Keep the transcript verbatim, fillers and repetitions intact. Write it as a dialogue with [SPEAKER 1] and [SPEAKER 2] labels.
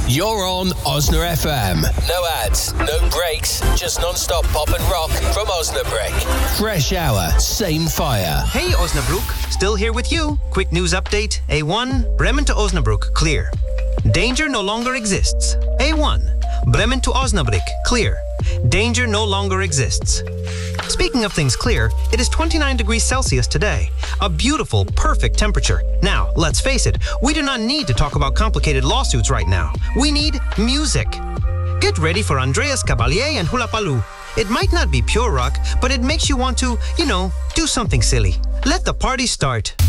[SPEAKER 1] You're on Osna F M. No ads, no breaks, just non-stop pop and rock from Osnabrück. Fresh hour, same fire.
[SPEAKER 2] Hey Osnabrück, still here with you. Quick news update. A one, Bremen to Osnabrück, clear. Danger no longer exists. A one, Bremen to Osnabrück, clear. Danger no longer exists. Speaking of things clear, it is twenty-nine degrees Celsius today. A beautiful, perfect temperature. Now, let's face it, we do not need to talk about complicated lawsuits right now. We need music. Get ready for Andreas Caballé and Hula Paloo. It might not be pure rock, but it makes you want to, you know, do something silly. Let the party start.